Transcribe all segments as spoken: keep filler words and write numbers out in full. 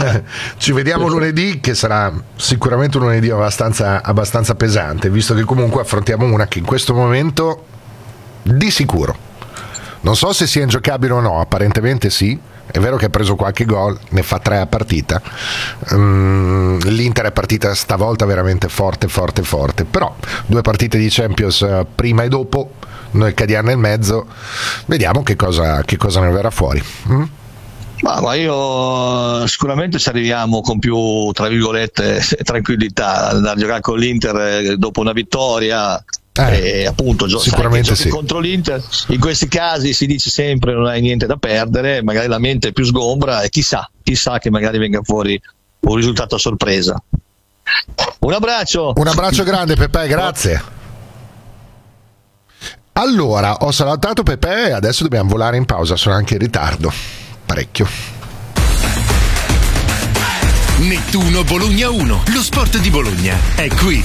Ci vediamo lunedì, che sarà sicuramente un lunedì abbastanza, abbastanza pesante, visto che comunque affrontiamo una che in questo momento di sicuro, non so se sia ingiocabile o no, apparentemente sì. È vero che ha preso qualche gol, ne fa tre a partita. um, L'Inter è partita stavolta veramente forte, forte, forte. Però due partite di Champions prima e dopo, noi cadiamo nel mezzo. Vediamo che cosa, che cosa ne verrà fuori. mm? Ma, ma io sicuramente ci arriviamo con più, tra virgolette, tranquillità a giocare con l'Inter dopo una vittoria. Eh, e appunto gio- sicuramente sai, sì. Contro l'Inter in questi casi si dice sempre non hai niente da perdere, magari la mente è più sgombra e chissà, chissà che magari venga fuori un risultato a sorpresa. Un abbraccio. Un abbraccio grande Pepe, grazie. Allora, ho salutato Pepe e adesso dobbiamo volare in pausa, sono anche in ritardo, parecchio. Nettuno Bologna uno, lo sport di Bologna è qui.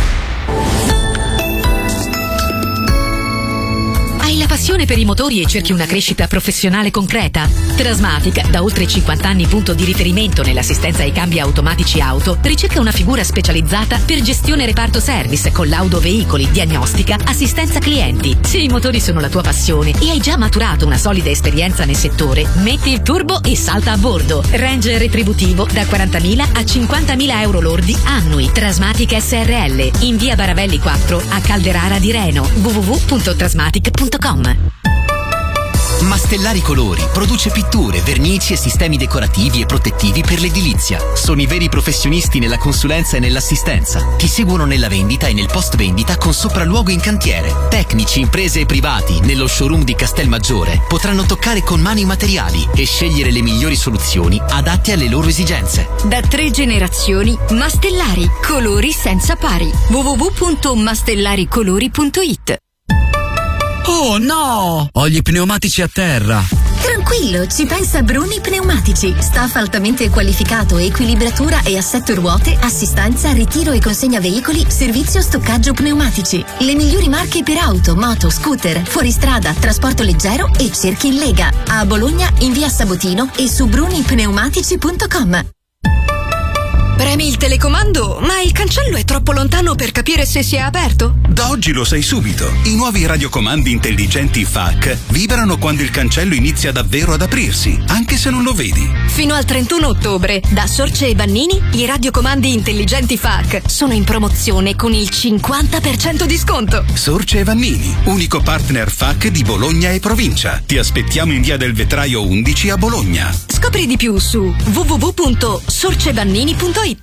Hai la passione per i motori e cerchi una crescita professionale concreta? Trasmatic, da oltre cinquanta anni punto di riferimento nell'assistenza ai cambi automatici auto, ricerca una figura specializzata per gestione reparto service con laudo veicoli, diagnostica, assistenza clienti. Se i motori sono la tua passione e hai già maturato una solida esperienza nel settore, metti il turbo e salta a bordo. Range retributivo da quarantamila a cinquantamila euro lordi annui. Trasmatic S R L, in via Baravelli quattro a Calderara di Reno. w w w punto trasmatic punto com. Mastellari Colori produce pitture, vernici e sistemi decorativi e protettivi per l'edilizia. Sono i veri professionisti nella consulenza e nell'assistenza. Ti seguono nella vendita e nel post vendita con sopralluogo in cantiere. Tecnici, imprese e privati nello showroom di Castelmaggiore potranno toccare con mano i materiali e scegliere le migliori soluzioni adatte alle loro esigenze. Da tre generazioni, Mastellari Colori senza pari. w w w punto mastellaricolori punto it. Oh no! Ho gli pneumatici a terra. Tranquillo, ci pensa Bruni Pneumatici. Staff altamente qualificato, equilibratura e assetto ruote, assistenza, ritiro e consegna veicoli, servizio stoccaggio pneumatici. Le migliori marche per auto, moto, scooter, fuoristrada, trasporto leggero e cerchi in Lega. A Bologna in via Sabotino e su bruni pneumatici punto com. Premi il telecomando, ma il cancello è troppo lontano per capire se si è aperto? Da oggi lo sai subito. I nuovi radiocomandi intelligenti F A C vibrano quando il cancello inizia davvero ad aprirsi, anche se non lo vedi. Fino al trentuno ottobre, da Sorce e Vannini, i radiocomandi intelligenti F A C sono in promozione con il cinquanta per cento di sconto. Sorce e Vannini, unico partner F A C di Bologna e provincia. Ti aspettiamo in via del Vetraio undici a Bologna. Scopri di più su w w w punto sorcevannini punto it.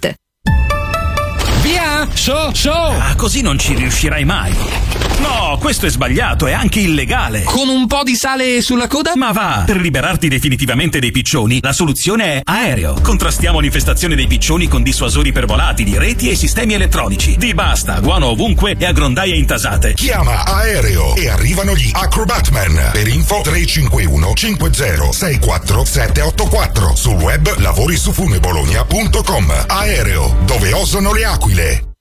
Via! So, so! Ah, così non ci riuscirai mai. No, questo è sbagliato, è anche illegale. Con un po' di sale sulla coda? Ma va! Per liberarti definitivamente dei piccioni, la soluzione è Aereo. Contrastiamo l'infestazione dei piccioni con dissuasori per volatili, reti e sistemi elettronici. Di basta, guano ovunque e a grondaie intasate. Chiama Aereo e arrivano gli Acrobatman. Per info tre cinque uno cinque zero sei quattro sette otto quattro. Sul web lavorisufumebologna punto com. Aereo, dove osano le aquile.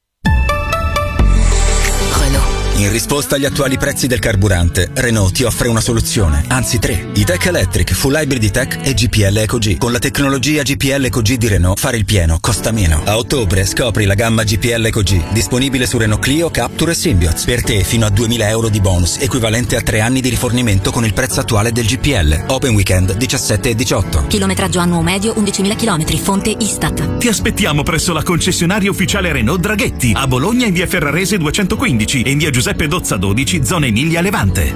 In risposta agli attuali prezzi del carburante, Renault ti offre una soluzione, anzi tre. E-Tech Electric, Full Hybrid E-Tech e G P L EcoG. Con la tecnologia G P L EcoG di Renault, fare il pieno costa meno. A ottobre scopri la gamma G P L EcoG, disponibile su Renault Clio, Captur e Symbioz. Per te fino a duemila euro di bonus, equivalente a tre anni di rifornimento con il prezzo attuale del G P L. Open weekend diciassette e diciotto. Chilometraggio annuo medio undicimila chilometri, fonte Istat. Ti aspettiamo presso la concessionaria ufficiale Renault Draghetti, a Bologna in via Ferrarese duecentoquindici e in via Giuseppe Dozza dodici, zona Emilia Levante.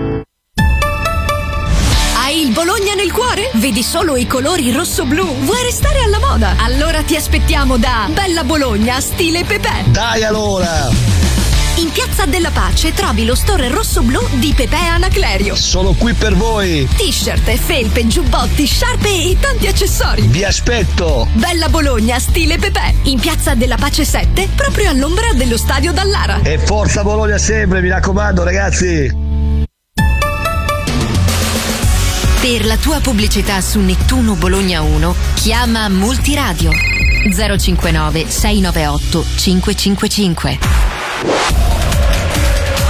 Hai il Bologna nel cuore? Vedi solo i colori rosso-blu? Vuoi restare alla moda? Allora ti aspettiamo da Bella Bologna stile Pepe. Dai allora! In Piazza della Pace trovi lo store rosso-blu di Pepe Anaclerio. Sono qui per voi. T-shirt, felpe, giubbotti, sciarpe e tanti accessori. Vi aspetto. Bella Bologna stile Pepe. In Piazza della Pace sette, proprio all'ombra dello stadio Dallara. E forza Bologna sempre, mi raccomando ragazzi. Per la tua pubblicità su Nettuno Bologna uno, chiama Multiradio zero cinquantanove sei novantotto cinquecentocinquantacinque.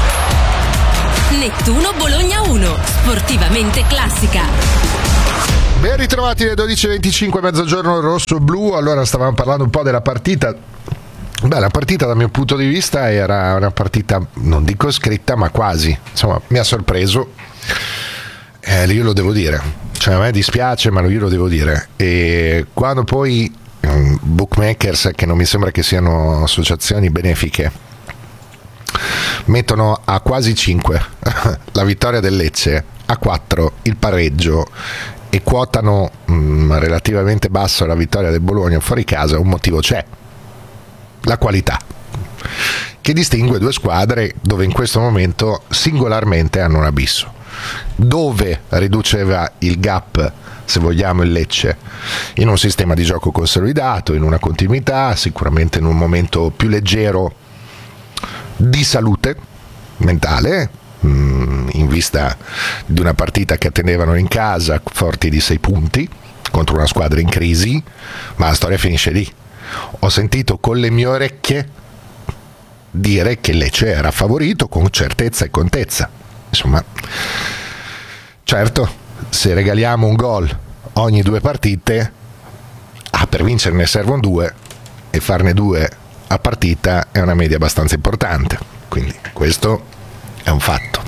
Nettuno Bologna uno, sportivamente classica. Ben ritrovati alle dodici e venticinque, mezzogiorno rosso-blu. Allora stavamo parlando un po' della partita. Beh, la partita dal mio punto di vista era una partita, non dico scritta, ma quasi. Insomma, mi ha sorpreso. Eh, io lo devo dire. Cioè, a me dispiace, ma io lo devo dire. E quando poi um, bookmakers, che non mi sembra che siano associazioni benefiche, mettono a quasi cinque la vittoria del Lecce, a quattro il pareggio e quotano mh, relativamente basso la vittoria del Bologna fuori casa, un motivo c'è: la qualità, che distingue due squadre dove in questo momento singolarmente hanno un abisso. Dove riduceva il gap, se vogliamo, il Lecce? In un sistema di gioco consolidato, in una continuità, sicuramente in un momento più leggero di salute mentale, in vista di una partita che attendevano in casa forti di sei punti contro una squadra in crisi, ma la storia finisce lì. Ho sentito con le mie orecchie dire che Lecce era favorito con certezza e contezza. Insomma, certo, se regaliamo un gol ogni due partite, ah, per vincere ne servono due, e farne due a partita è una media abbastanza importante, quindi questo è un fatto.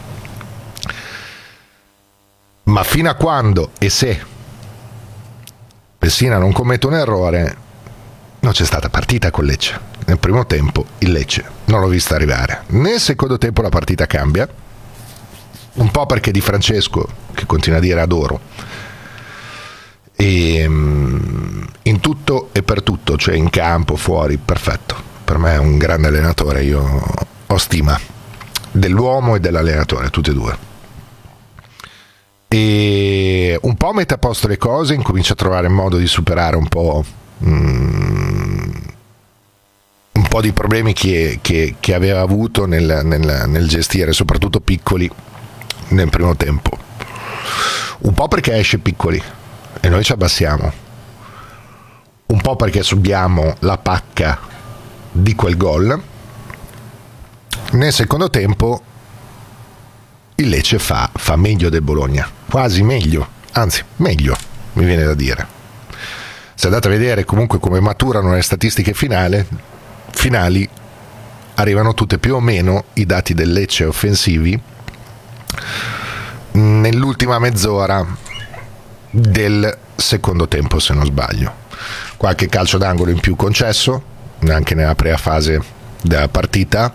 Ma fino a quando e se Pessina non commette un errore, non c'è stata partita con Lecce. Nel primo tempo il Lecce non l'ho vista arrivare. Nel secondo tempo la partita cambia, un po' perché Di Francesco, che continua a dire adoro, e in tutto e per tutto, cioè in campo, fuori, perfetto. Per me è un grande allenatore, io ho stima dell'uomo e dell'allenatore, tutti e due. E un po' mette a posto le cose, incomincia a trovare il modo di superare un po' mm, un po' di problemi che, che, che aveva avuto nel, nel, nel gestire soprattutto piccoli nel primo tempo, un po' perché esce piccoli e noi ci abbassiamo, un po' perché subiamo la pacca di quel gol. Nel secondo tempo il Lecce fa, fa meglio del Bologna, quasi meglio, anzi meglio, mi viene da dire. Se andate a vedere comunque come maturano le statistiche finali, finali arrivano tutte più o meno i dati del Lecce offensivi nell'ultima mezz'ora del secondo tempo, se non sbaglio. Qualche calcio d'angolo in più concesso anche nella prima fase della partita,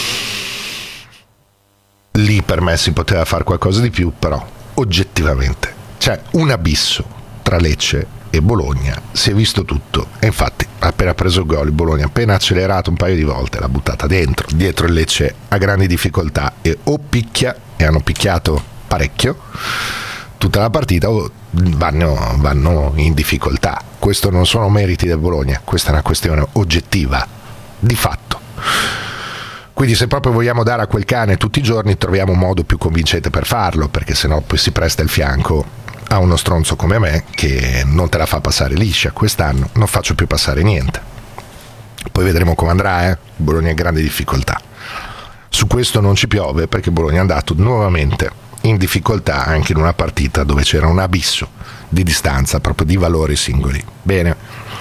lì per me si poteva fare qualcosa di più, però oggettivamente c'è un abisso tra Lecce e Bologna, si è visto tutto. E infatti appena preso il gol il Bologna, appena accelerato un paio di volte, l'ha buttata dentro. Dietro il Lecce ha grandi difficoltà e o picchia, e hanno picchiato parecchio tutta la partita, o vanno, vanno in difficoltà. Questo non sono meriti del Bologna, questa è una questione oggettiva di fatto. Quindi se proprio vogliamo dare a quel cane tutti i giorni, troviamo un modo più convincente per farlo, perché sennò poi si presta il fianco a uno stronzo come me che non te la fa passare liscia. Quest'anno non faccio più passare niente, poi vedremo come andrà, eh? Bologna è in grande difficoltà. Su questo non ci piove, perché Bologna è andato nuovamente in difficoltà anche in una partita dove c'era un abisso di distanza proprio di valori singoli. Bene,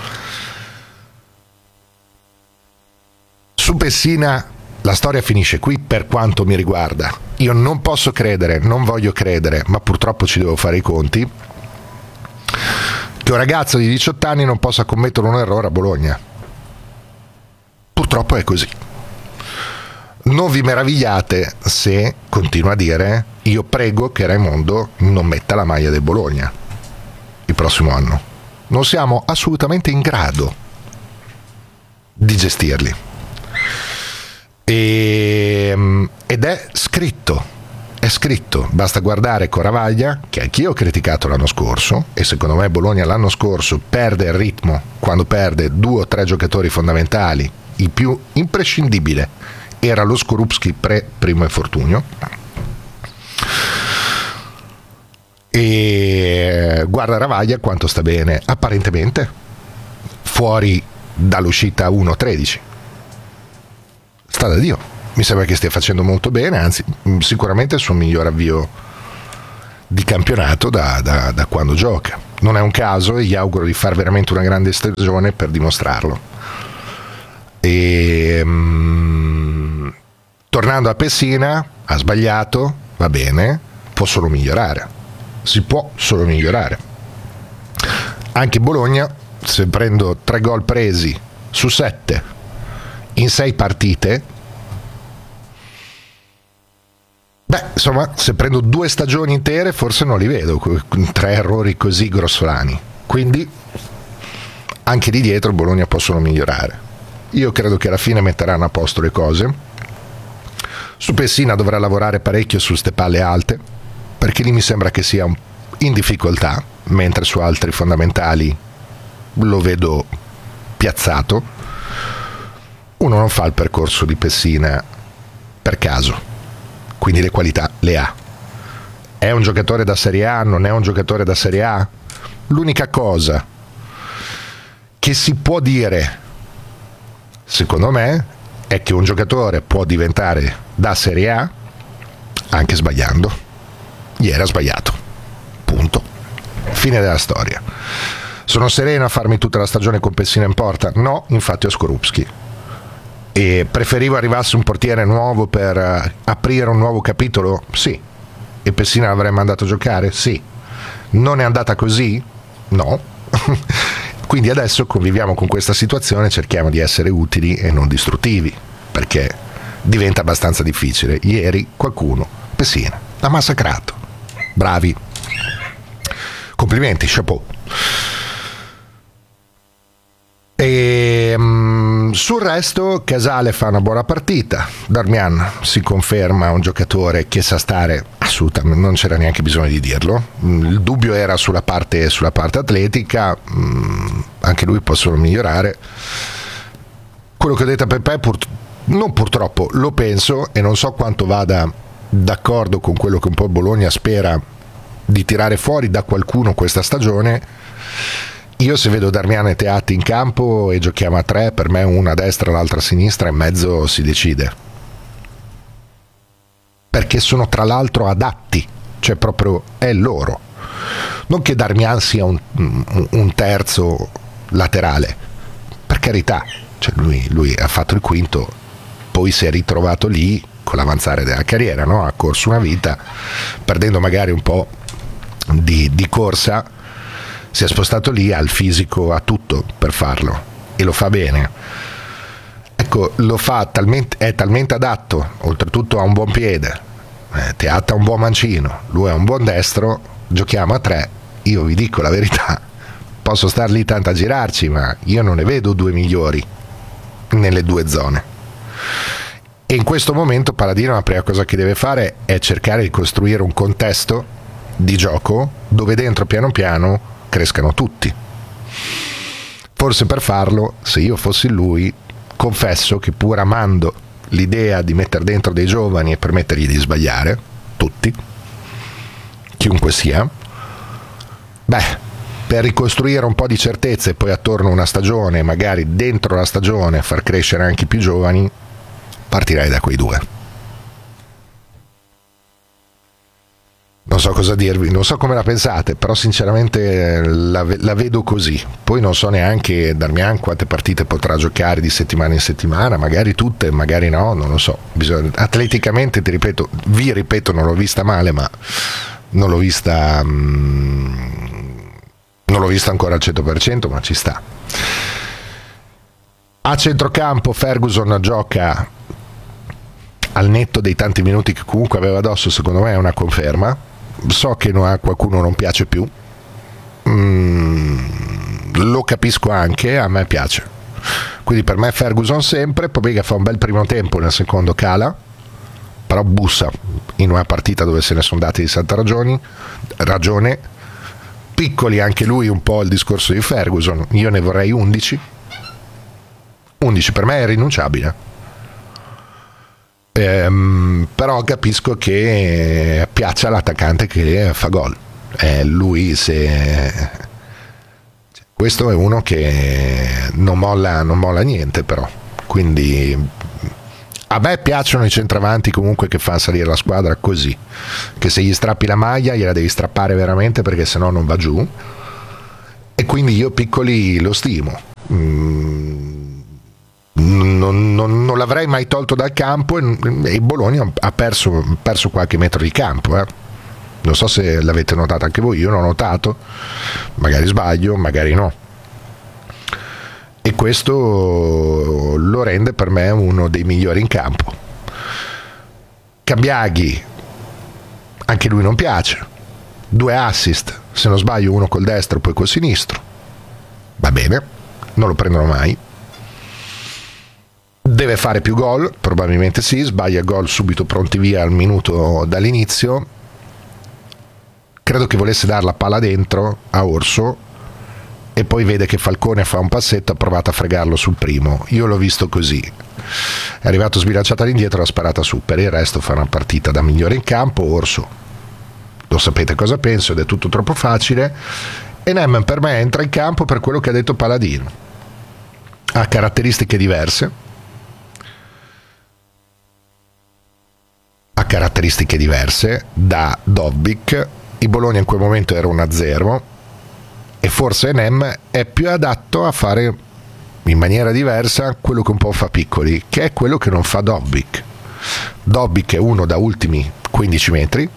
su Pessina la storia finisce qui per quanto mi riguarda. Io non posso credere, non voglio credere, ma purtroppo ci devo fare i conti, che un ragazzo di diciotto anni non possa commettere un errore a Bologna. Purtroppo è così. Non vi meravigliate se continuo a dire: io prego che Raimondo non metta la maglia del Bologna il prossimo anno. Non siamo assolutamente in grado di gestirli. E, ed è scritto, è scritto, basta guardare Coravaglia, che anch'io ho criticato l'anno scorso, e secondo me Bologna l'anno scorso perde il ritmo quando perde due o tre giocatori fondamentali. Il più imprescindibile era lo Skorupski pre primo infortunio, e guarda Ravaglia quanto sta bene apparentemente fuori dall'uscita uno tredici. Sta da Dio, mi sembra che stia facendo molto bene, anzi sicuramente il suo miglior avvio di campionato da, da, da quando gioca. Non è un caso e gli auguro di fare veramente una grande stagione per dimostrarlo. E um, tornando a Pessina, ha sbagliato, va bene, può solo migliorare, si può solo migliorare. Anche Bologna, se prendo tre gol presi su sette in sei partite, beh, insomma, se prendo due stagioni intere forse non li vedo tre errori così grossolani. Quindi anche di dietro Bologna possono migliorare. Io credo che alla fine metteranno a posto le cose. Su Pessina dovrà lavorare parecchio su ste palle alte, perché lì mi sembra che sia in difficoltà, mentre su altri fondamentali lo vedo piazzato. Uno non fa il percorso di Pessina per caso, quindi le qualità le ha. È un giocatore da Serie A, non è un giocatore da Serie A? L'unica cosa che si può dire, secondo me, è che un giocatore può diventare da Serie A anche sbagliando. Ieri ha sbagliato, punto, fine della storia. Sono sereno a farmi tutta la stagione con Pessina in porta? No, infatti ho Skorupski. E preferivo arrivasse un portiere nuovo per uh, aprire un nuovo capitolo? Sì. E Pessina l'avrei mandato a giocare? Sì. Non è andata così? No. Quindi adesso conviviamo con questa situazione, cerchiamo di essere utili e non distruttivi, perché diventa abbastanza difficile. Ieri qualcuno, Pessina, l'ha massacrato. Bravi. Complimenti, chapeau. E um, sul resto Casale fa una buona partita, Darmian si conferma un giocatore che sa stare, assolutamente non c'era neanche bisogno di dirlo. Il dubbio era sulla parte, sulla parte atletica, um, anche lui può solo migliorare. Quello che ho detto a Pepe pur, non purtroppo lo penso e non so quanto vada d'accordo con quello che un po' Bologna spera di tirare fuori da qualcuno questa stagione. Io se vedo Darmian e Teatti in campo e giochiamo a tre, per me una a destra e l'altra a sinistra, in mezzo si decide. Perché sono tra l'altro adatti, cioè proprio è loro. Non che Darmian sia un, un terzo laterale, per carità, cioè lui, lui ha fatto il quinto, poi si è ritrovato lì con l'avanzare della carriera, no? Ha corso una vita, perdendo magari un po' di, di corsa, si è spostato lì, ha il fisico, ha tutto per farlo e lo fa bene. Ecco, lo fa talmente, è talmente adatto, oltretutto ha un buon piede, eh, Teatta ha un buon mancino, lui è un buon destro, giochiamo a tre. Io vi dico la verità, posso star lì tanto a girarci, ma io non ne vedo due migliori nelle due zone. E in questo momento Paladino la prima cosa che deve fare è cercare di costruire un contesto di gioco dove dentro piano piano crescano tutti. Forse per farlo, se io fossi lui, confesso che pur amando l'idea di mettere dentro dei giovani e permettergli di sbagliare, tutti, chiunque sia, beh, per ricostruire un po' di certezze e poi attorno a una stagione, magari dentro la stagione far crescere anche i più giovani, partirei da quei due. Non so cosa dirvi, non so come la pensate, però sinceramente la, la vedo così. Poi non so neanche Darmian quante partite potrà giocare di settimana in settimana, magari tutte, magari no, non lo so. Bisogna, atleticamente, ti ripeto, vi ripeto, non l'ho vista male, ma non l'ho vista mh, non l'ho vista ancora al cento per cento, ma ci sta. A centrocampo Ferguson gioca al netto dei tanti minuti che comunque aveva addosso, secondo me è una conferma. So che a qualcuno non piace più, mm, lo capisco anche, a me piace, quindi per me Ferguson sempre. Pobega fa un bel primo tempo, nel secondo cala, però bussa in una partita dove se ne sono dati di santa ragioni, ragione. Piccoli anche lui, un po' il discorso di Ferguson, io ne vorrei undici undici, per me è irrinunciabile. Ehm, però capisco che piaccia l'attaccante che fa gol, eh, lui se questo è uno che non molla, non molla niente, però quindi A me piacciono i centravanti comunque che fanno salire la squadra così, che se gli strappi la maglia gliela devi strappare veramente, perché sennò non va giù, e quindi io Piccoli lo stimo. Mm, non, non, non l'avrei mai tolto dal campo, e, e il Bologna ha perso, perso qualche metro di campo, eh. Non so se l'avete notato anche voi, io l'ho notato, magari sbaglio, magari no. E questo lo rende per me uno dei migliori in campo. Cambiaghi, anche lui non piace. Due assist, se non sbaglio uno col destro poi col sinistro. Va bene, non lo prendono mai. Deve fare più gol, probabilmente sì, sbaglia gol subito pronti via al minuto dall'inizio. Credo che volesse dare la palla dentro a Orso, e poi vede che Falcone fa un passetto, ha provato a fregarlo sul primo. Io l'ho visto così, è arrivato sbilanciato all'indietro, l'ha sparata su. Per il resto fa una partita da migliore in campo. Orso, lo sapete cosa penso, ed è tutto troppo facile. E Nem per me entra in campo per quello che ha detto Paladino, ha caratteristiche diverse, ha caratteristiche diverse da Dobbik. Il Bologna in quel momento era uno a zero, e forse Nem è più adatto a fare in maniera diversa quello che un po' fa Piccoli, che è quello che non fa Dobbik. Dobbik è uno da ultimi quindici metri,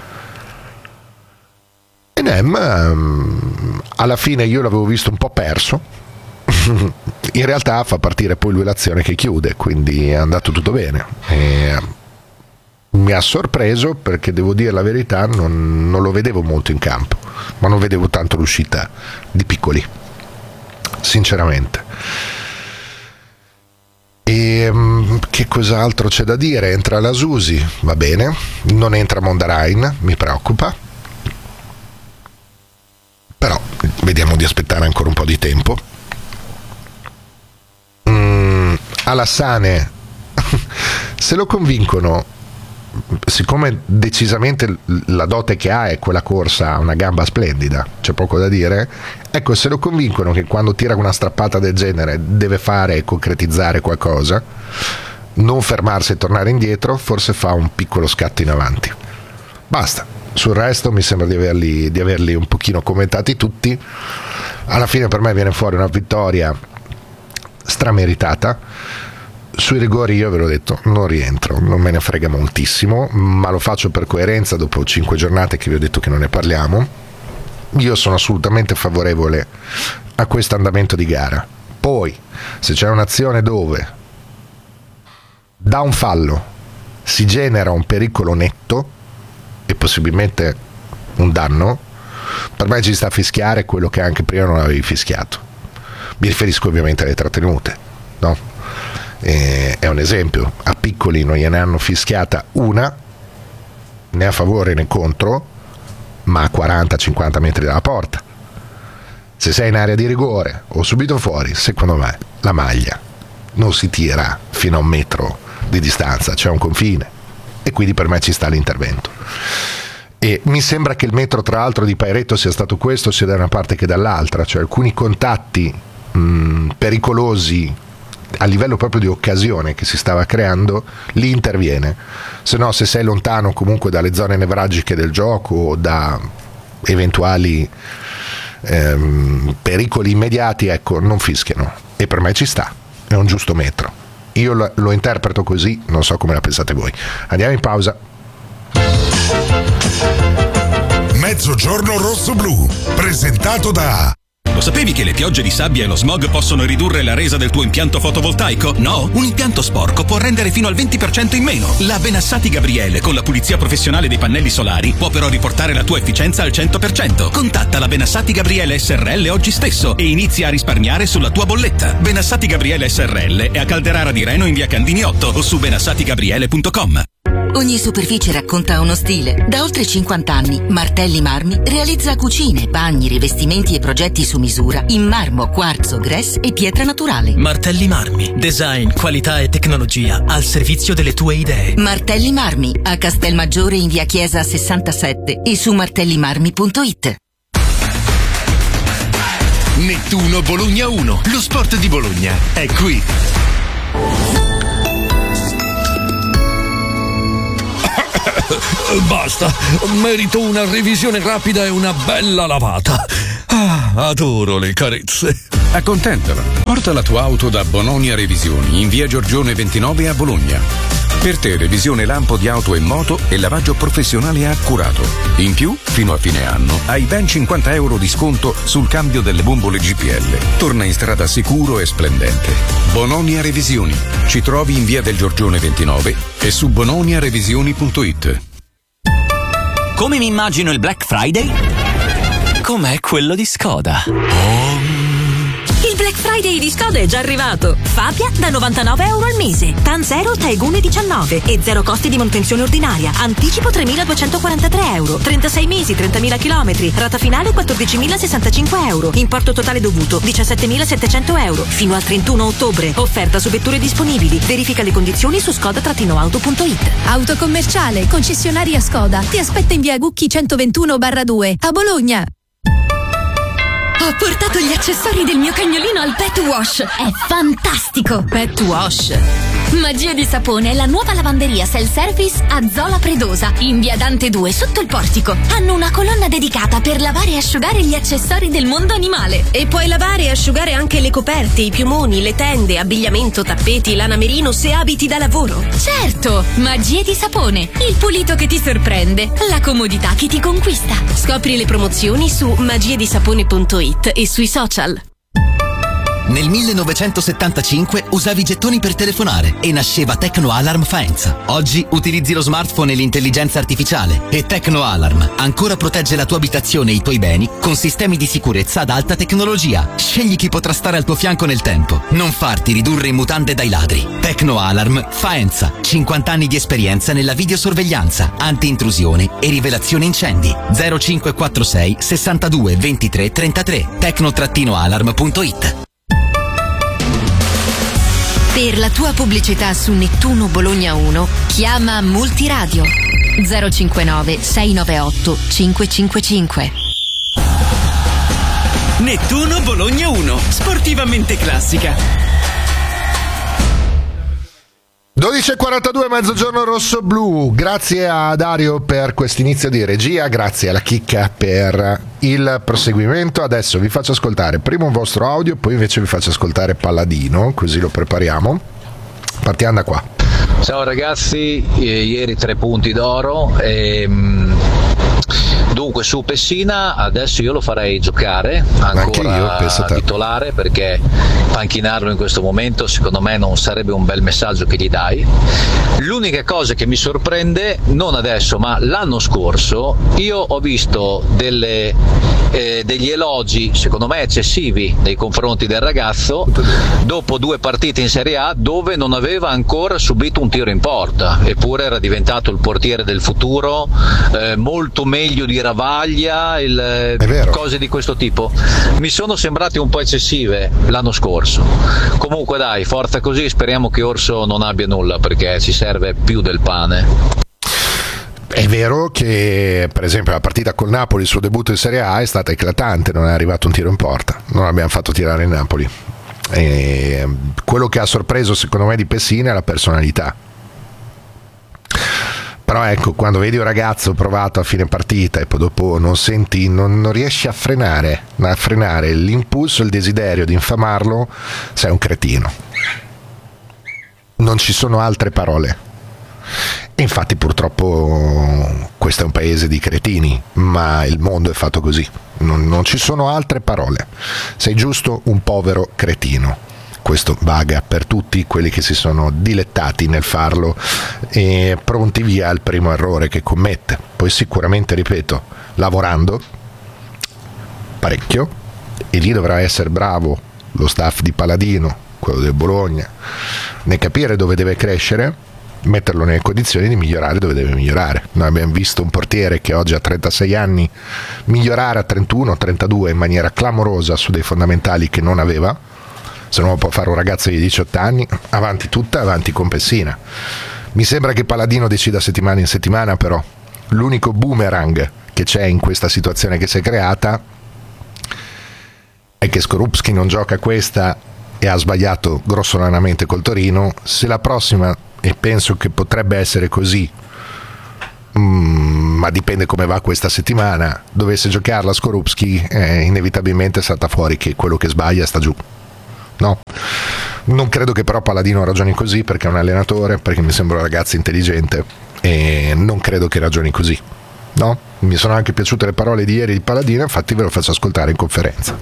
e Nem alla fine io l'avevo visto un po' perso. In realtà fa partire poi lui l'azione che chiude, quindi è andato tutto bene. E mi ha sorpreso, perché devo dire la verità, non, non lo vedevo molto in campo, ma non vedevo tanto l'uscita di Piccoli, sinceramente. E che cos'altro c'è da dire? Entra la Susi, va bene, non entra Mondarain, mi preoccupa, però vediamo di aspettare ancora un po' di tempo. mm, Alassane se lo convincono, siccome decisamente la dote che ha è quella corsa, ha una gamba splendida, c'è poco da dire, ecco, se lo convincono che quando tira una strappata del genere deve fare e concretizzare qualcosa, non fermarsi e tornare indietro, forse fa un piccolo scatto in avanti. Basta, sul resto mi sembra di averli, di averli un pochino commentati tutti. Alla fine per me viene fuori una vittoria strameritata. Sui rigori io ve l'ho detto, non rientro, non me ne frega moltissimo, ma lo faccio per coerenza dopo cinque giornate che vi ho detto che non ne parliamo. Io sono assolutamente favorevole a questo andamento di gara. Poi, se c'è un'azione dove da un fallo si genera un pericolo netto e possibilmente un danno, per me ci sta a fischiare quello che anche prima non avevi fischiato. Mi riferisco ovviamente alle trattenute, no? Eh, è un esempio. A Piccoli non gliene hanno fischiata una, né a favore né contro, ma a quaranta cinquanta metri dalla porta. Se sei in area di rigore o subito fuori, secondo me la maglia non si tira fino a un metro di distanza, c'è un confine, e quindi per me ci sta l'intervento. E mi sembra che il metro tra l'altro di Pairetto sia stato questo, sia da una parte che dall'altra, cioè alcuni contatti mh, pericolosi a livello proprio di occasione che si stava creando, lì interviene. Se no, se sei lontano comunque dalle zone nevralgiche del gioco o da eventuali ehm, pericoli immediati, ecco, non fischiano, e per me ci sta, è un giusto metro. Io lo, lo interpreto così, non so come la pensate voi. Andiamo in pausa. Mezzogiorno rosso-blu, presentato da... Lo sapevi che le piogge di sabbia e lo smog possono ridurre la resa del tuo impianto fotovoltaico? No? Un impianto sporco può rendere fino al venti per cento in meno. La Benassati Gabriele, con la pulizia professionale dei pannelli solari, può però riportare la tua efficienza al cento per cento. Contatta la Benassati Gabriele S R L oggi stesso e inizia a risparmiare sulla tua bolletta. Benassati Gabriele S R L è a Calderara di Reno in via Candini otto o su benassati gabriele punto com. Ogni superficie racconta uno stile. Da oltre cinquanta anni, Martelli Marmi realizza cucine, bagni, rivestimenti e progetti su misura in marmo, quarzo, grès e pietra naturale. Martelli Marmi. Design, qualità e tecnologia al servizio delle tue idee. Martelli Marmi, a Castelmaggiore in via Chiesa sessantasette e su martellimarmi punto it. Nettuno Bologna uno. Lo sport di Bologna è qui. Basta, merito una revisione rapida e una bella lavata. Ah, adoro le carezze. Accontentala. Porta la tua auto da Bononia Revisioni in via Giorgione ventinove a Bologna. Per te revisione lampo di auto e moto e lavaggio professionale e accurato. In più, fino a fine anno, hai ben cinquanta euro di sconto sul cambio delle bombole G P L. Torna in strada sicuro e splendente. Bononia Revisioni. Ci trovi in via del Giorgione ventinove e su bononia revisioni punto it. Come mi immagino il Black Friday? Com'è quello di Skoda. Il Black Friday di Skoda è già arrivato. Fabia da novantanove euro al mese, Tan Zero Taegune diciannove e zero costi di manutenzione ordinaria. Anticipo tremiladuecentoquarantatré euro, trentasei mesi, trentamila chilometri, rata finale quattordicimilasessantacinque euro, importo totale dovuto diciassettemilasettecento euro, fino al trentuno ottobre. Offerta su vetture disponibili. Verifica le condizioni su skoda auto punto it. Auto commerciale, concessionaria Skoda. Ti aspetta in via Gucchi centoventuno barra due a Bologna. Ho portato gli accessori del mio cagnolino al Pet Wash. È fantastico. Pet Wash. Magia di sapone è la nuova lavanderia self-service a Zola Predosa, in via Dante due, sotto il portico. Hanno una colonna dedicata per lavare e asciugare gli accessori del mondo animale. E puoi lavare e asciugare anche le coperte, i piumoni, le tende, abbigliamento, tappeti, lana merino se abiti da lavoro. Certo, Magie di sapone, il pulito che ti sorprende, la comodità che ti conquista. Scopri le promozioni su magie di sapone punto it e sui social. Nel millenovecentosettantacinque usavi i gettoni per telefonare e nasceva Tecno Alarm Faenza. Oggi utilizzi lo smartphone e l'intelligenza artificiale e Tecno Alarm ancora protegge la tua abitazione e i tuoi beni con sistemi di sicurezza ad alta tecnologia. Scegli chi potrà stare al tuo fianco nel tempo. Non farti ridurre in mutande dai ladri. Tecno Alarm Faenza. cinquanta anni di esperienza nella videosorveglianza, anti-intrusione e rivelazione incendi. zero cinque quattro sei sessantadue ventitré trentatré. tecno alarm punto it. Per la tua pubblicità su Nettuno Bologna uno, chiama Multiradio zero cinquantanove sei novantaotto cinquecentocinquantacinque. Nettuno Bologna uno, sportivamente classica. dodici e quarantadue, mezzogiorno rosso-blu. Grazie a Dario per quest'inizio di regia, grazie alla Chicca per il proseguimento. Adesso vi faccio ascoltare prima un vostro audio, poi invece vi faccio ascoltare Palladino, così lo prepariamo. Partiamo da qua. Ciao ragazzi, eh, ieri tre punti d'oro. E, dunque su Pessina adesso io lo farei giocare ancora io, titolare, perché panchinarlo in questo momento secondo me non sarebbe un bel messaggio che gli dai. L'unica cosa che mi sorprende, non adesso ma l'anno scorso, io ho visto delle, eh, degli elogi secondo me eccessivi nei confronti del ragazzo dopo due partite in Serie A dove non aveva ancora subito un tiro in porta, eppure era diventato il portiere del futuro, eh, molto meglio di Ravaglia, il, cose di questo tipo mi sono sembrate un po' eccessive l'anno scorso. Comunque dai, forza così, speriamo che Orso non abbia nulla, perché ci serve più del pane. È vero che per esempio la partita col Napoli, il suo debutto in Serie A, è stata eclatante, non è arrivato un tiro in porta, non abbiamo fatto tirare il Napoli. E quello che ha sorpreso secondo me di Pessina è la personalità. Però ecco, quando vedi un ragazzo provato a fine partita e poi dopo non senti, non, non riesci a frenare, a frenare l'impulso, il desiderio di infamarlo, sei un cretino. Non ci sono altre parole. E infatti purtroppo questo è un paese di cretini, ma il mondo è fatto così. Non, non ci sono altre parole. Sei giusto un povero cretino. Questo vaga per tutti quelli che si sono dilettati nel farlo e pronti via al primo errore che commette. Poi sicuramente, ripeto, lavorando parecchio, e lì dovrà essere bravo lo staff di Palladino, quello del Bologna, nel capire dove deve crescere, metterlo nelle condizioni di migliorare dove deve migliorare. Noi abbiamo visto un portiere che oggi ha trentasei anni migliorare a trentuno trentadue in maniera clamorosa su dei fondamentali che non aveva. Se non lo può fare un ragazzo di diciotto anni, avanti tutta, avanti con Pessina. Mi sembra che Palladino decida settimana in settimana, però l'unico boomerang che c'è in questa situazione che si è creata è che Skorupski non gioca questa e ha sbagliato grossolanamente col Torino. Se la prossima, e penso che potrebbe essere così, mm, ma dipende come va questa settimana. Dovesse giocarla Skorupski, eh, inevitabilmente salta fuori che quello che sbaglia sta giù. No, non credo che però Palladino ragioni così, perché è un allenatore, perché mi sembra un ragazzo intelligente e non credo che ragioni così. No, mi sono anche piaciute le parole di ieri di Palladino, infatti ve lo faccio ascoltare in conferenza.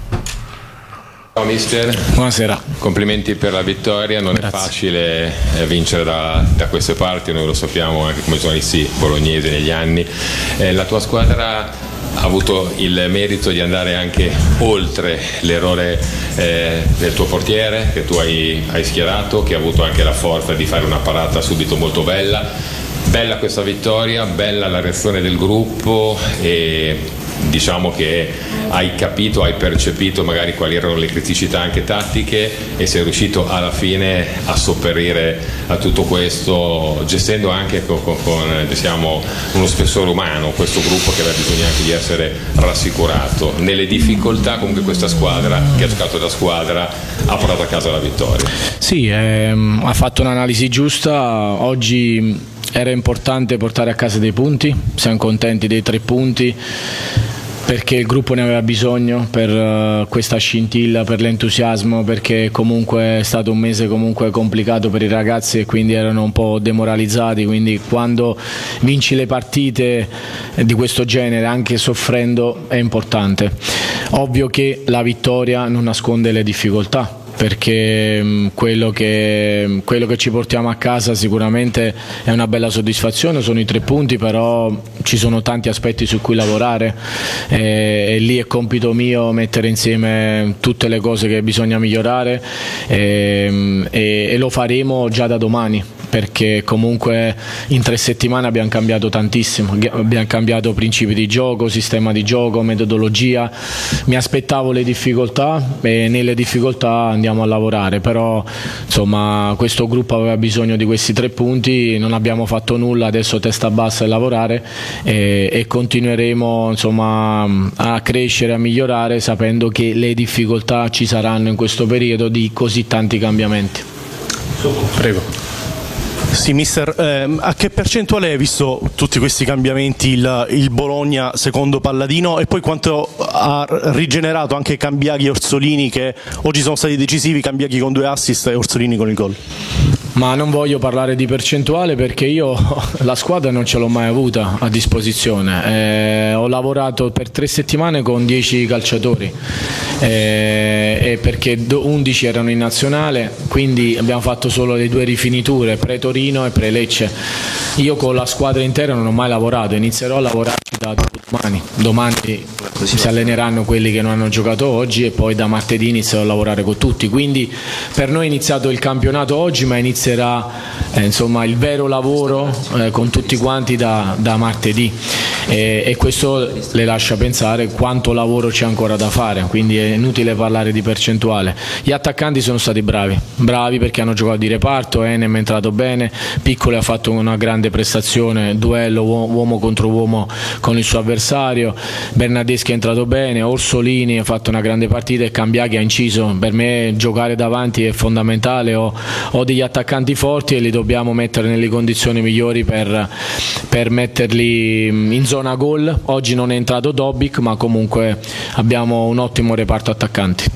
Ciao mister, buonasera, complimenti per la vittoria, non Grazie. È facile vincere da, da queste parti, noi lo sappiamo anche come giornalisti bolognesi negli anni. Eh, la tua squadra ha avuto il merito di andare anche oltre l'errore eh, del tuo portiere che tu hai, hai schierato, che ha avuto anche la forza di fare una parata subito molto bella. Bella questa vittoria, bella la reazione del gruppo e diciamo che hai capito, hai percepito magari quali erano le criticità anche tattiche e sei riuscito alla fine a sopperire a tutto questo, gestendo anche con, con, con diciamo, uno spessore umano questo gruppo che aveva bisogno anche di essere rassicurato. Nelle difficoltà comunque questa squadra che ha giocato da squadra ha portato a casa la vittoria. Sì, ehm, ha fatto un'analisi giusta. Oggi era importante portare a casa dei punti, siamo contenti dei tre punti perché il gruppo ne aveva bisogno per uh, questa scintilla, per l'entusiasmo, perché comunque è stato un mese comunque complicato per i ragazzi e quindi erano un po' demoralizzati, quindi quando vinci le partite di questo genere anche soffrendo è importante. Ovvio che la vittoria non nasconde le difficoltà, perché quello che, quello che ci portiamo a casa sicuramente è una bella soddisfazione, sono i tre punti, però ci sono tanti aspetti su cui lavorare e, e lì è compito mio mettere insieme tutte le cose che bisogna migliorare e, e, e lo faremo già da domani, perché comunque in tre settimane abbiamo cambiato tantissimo, abbiamo cambiato principi di gioco, sistema di gioco, metodologia. Mi aspettavo le difficoltà e nelle difficoltà andiamo a lavorare, però insomma questo gruppo aveva bisogno di questi tre punti, non abbiamo fatto nulla, adesso testa bassa e lavorare e, e continueremo insomma a crescere, a migliorare, sapendo che le difficoltà ci saranno in questo periodo di così tanti cambiamenti. Prego. Sì, mister, eh, a che percentuale hai visto tutti questi cambiamenti il, il Bologna secondo Palladino e poi quanto ha rigenerato anche Cambiaghi e Orsolini, che oggi sono stati decisivi, Cambiaghi con due assist e Orsolini con il gol? Ma non voglio parlare di percentuale perché io la squadra non ce l'ho mai avuta a disposizione, eh, ho lavorato per tre settimane con dieci calciatori eh, e perché undici erano in nazionale, quindi abbiamo fatto solo le due rifiniture, pre-Torino e pre-Lecce. Io con la squadra intera non ho mai lavorato, inizierò a lavorare da domani, domani si alleneranno quelli che non hanno giocato oggi e poi da martedì inizierò a lavorare con tutti, quindi per noi è iniziato il campionato oggi, ma inizierà eh, insomma il vero lavoro eh, con tutti quanti da, da martedì e, e questo le lascia pensare quanto lavoro c'è ancora da fare, quindi è inutile parlare di percentuale. Gli attaccanti sono stati bravi, bravi perché hanno giocato di reparto, Enem è entrato bene, Piccoli ha fatto una grande prestazione, duello uomo contro uomo con il suo avversario, Bernardeschi è entrato bene, Orsolini ha fatto una grande partita e Cambiaghi ha inciso. Per me giocare davanti è fondamentale, ho, ho degli attaccanti forti e li dobbiamo mettere nelle condizioni migliori per, per metterli in zona gol. Oggi non è entrato Dobic, ma comunque abbiamo un ottimo reparto attaccanti.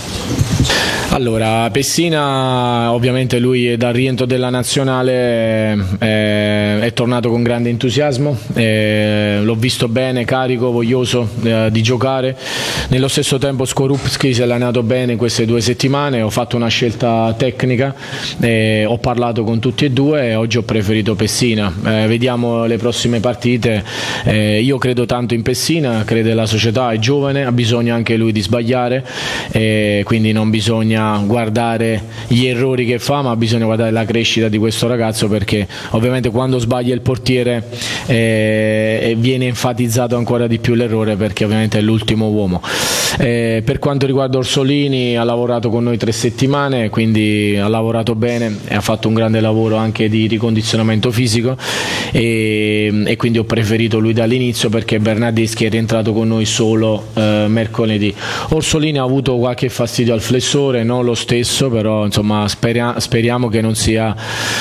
Allora, Pessina ovviamente lui è dal rientro della nazionale, è, è tornato con grande entusiasmo, è, l'ho visto bene, carico, voglioso eh, di giocare. Nello stesso tempo Skorupski si è allenato bene in queste due settimane, ho fatto una scelta tecnica, eh, ho parlato con tutti e due e oggi ho preferito Pessina. Eh, vediamo le prossime partite, eh, io credo tanto in Pessina, credo che la società è giovane, ha bisogno anche lui di sbagliare, eh, quindi non bisogna guardare gli errori che fa, ma bisogna guardare la crescita di questo ragazzo, perché ovviamente quando sbaglia il portiere eh, viene enfatizzato ancora di più l'errore, perché ovviamente è l'ultimo uomo. Eh, per quanto riguarda Orsolini, ha lavorato con noi tre settimane, quindi ha lavorato bene e ha fatto un grande lavoro anche di ricondizionamento fisico, e, e quindi ho preferito lui dall'inizio perché Bernardeschi è rientrato con noi solo eh, mercoledì. Orsolini ha avuto qualche fastidio al flessore, non lo stesso, però insomma speria- speriamo che non sia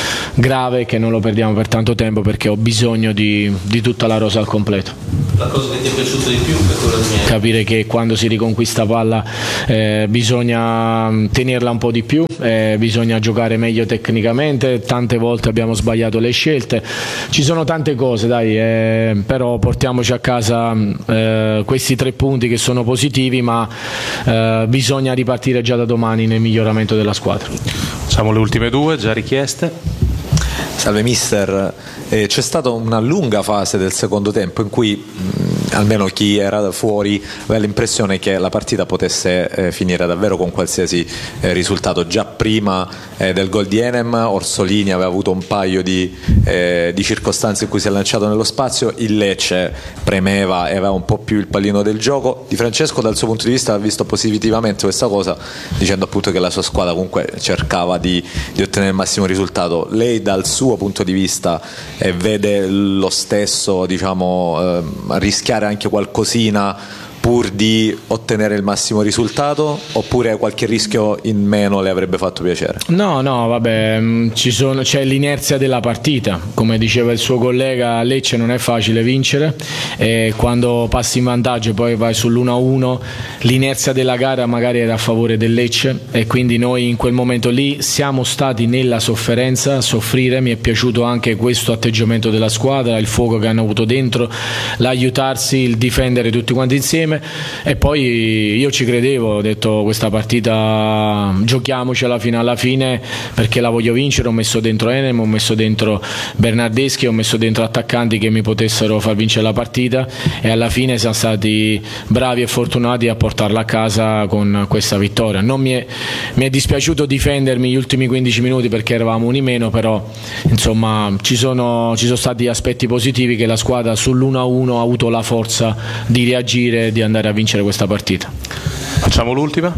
grave, che non lo perdiamo per tanto tempo, perché ho bisogno di, di tutta la rosa al completo. La cosa che ti è piaciuta di più per quello che capire che quando si riconquista palla eh, bisogna tenerla un po' di più, eh, bisogna giocare meglio tecnicamente, tante volte abbiamo sbagliato le scelte, ci sono tante cose dai, eh, però portiamoci a casa eh, questi tre punti che sono positivi, ma eh, bisogna ripartire già da domani nel miglioramento della squadra. Facciamo le ultime due già richieste. Salve mister, eh, c'è stata una lunga fase del secondo tempo in cui mh, almeno chi era fuori aveva l'impressione che la partita potesse eh, finire davvero con qualsiasi eh, risultato. Già prima eh, del gol di Enem Orsolini aveva avuto un paio di, eh, di circostanze in cui si è lanciato nello spazio, il Lecce premeva e aveva un po' più il pallino del gioco. Di Francesco dal suo punto di vista ha visto positivamente questa cosa, dicendo appunto che la sua squadra comunque cercava di, di ottenere il massimo risultato. Lei dal suo punto di vista eh, vede lo stesso, diciamo, eh, rischiare anche qualcosina pur di ottenere il massimo risultato, oppure qualche rischio in meno le avrebbe fatto piacere? No, no, vabbè, ci sono, c'è l'inerzia della partita, come diceva il suo collega, a Lecce non è facile vincere, e quando passi in vantaggio e poi vai sull'uno a uno, l'inerzia della gara magari era a favore del Lecce, e quindi noi in quel momento lì siamo stati nella sofferenza, a soffrire. Mi è piaciuto anche questo atteggiamento della squadra, il fuoco che hanno avuto dentro, l'aiutarsi, il difendere tutti quanti insieme. E poi io ci credevo, ho detto questa partita giochiamocela fino alla fine perché la voglio vincere. Ho messo dentro Enem, ho messo dentro Bernardeschi, ho messo dentro attaccanti che mi potessero far vincere la partita, e alla fine siamo stati bravi e fortunati a portarla a casa con questa vittoria. Non mi è, mi è dispiaciuto difendermi gli ultimi quindici minuti perché eravamo uno in meno, però insomma ci sono, ci sono stati aspetti positivi, che la squadra sull'uno a uno ha avuto la forza di reagire, di andare a vincere questa partita. Facciamo l'ultima.